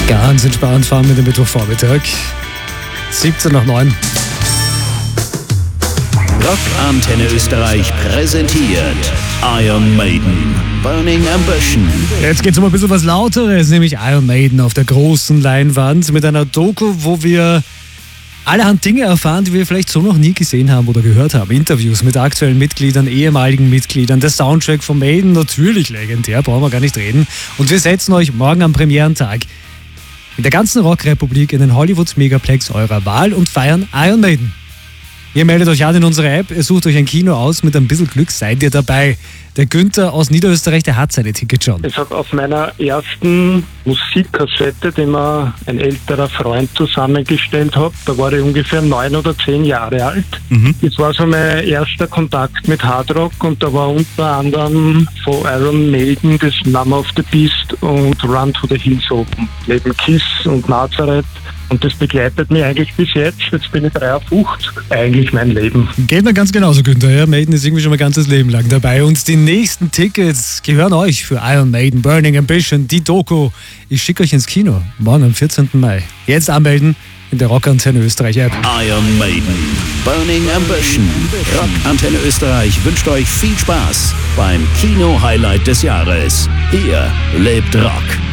Ganz entspannt fahren mit dem Mittwochvormittag. 17 nach 9. Rock Antenne Österreich präsentiert Iron Maiden, Burning Ambition. Jetzt geht's um ein bisschen was Lauteres, nämlich Iron Maiden auf der großen Leinwand mit einer Doku, wo wir allerhand Dinge erfahren, die wir vielleicht so noch nie gesehen haben oder gehört haben. Interviews mit aktuellen Mitgliedern, ehemaligen Mitgliedern, der Soundtrack von Maiden, natürlich legendär, brauchen wir gar nicht reden. Und wir setzen euch morgen am Premierentag in der ganzen Rockrepublik in den Hollywood Megaplex eurer Wahl und feiern Iron Maiden. Ihr meldet euch an in unsere App, ihr sucht euch ein Kino aus, mit ein bisschen Glück seid ihr dabei. Der Günther aus Niederösterreich, der hat seine Tickets schon. Es hat auf meiner ersten Musikkassette, die mir ein älterer Freund zusammengestellt hat, da war ich ungefähr 9 oder 10 Jahre alt. Das war so mein erster Kontakt mit Hardrock und da war unter anderem von Iron Maiden das Number of the Beast und Run to the Hills oben. Neben Kiss und Nazareth. Und das begleitet mich eigentlich bis jetzt. Jetzt bin ich 53, eigentlich mein Leben. Geht mir ganz genauso, Günther. Ja, Maiden ist irgendwie schon mein ganzes Leben lang dabei. Und die nächsten Tickets gehören euch für Iron Maiden, Burning Ambition, die Doku. Ich schicke euch ins Kino, morgen am 14. Mai. Jetzt anmelden in der Rock Antenne Österreich App. Iron Maiden, Burning Ambition. Rock Antenne Österreich wünscht euch viel Spaß beim Kino-Highlight des Jahres. Hier lebt Rock.